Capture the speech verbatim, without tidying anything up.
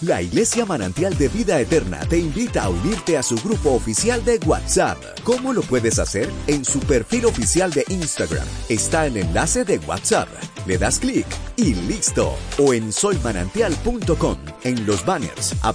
La Iglesia Manantial de Vida Eterna te invita a unirte a su grupo oficial de WhatsApp. ¿Cómo lo puedes hacer? En su perfil oficial de Instagram está el enlace de WhatsApp. Le das clic y listo. O en soy manantial punto com, en los banners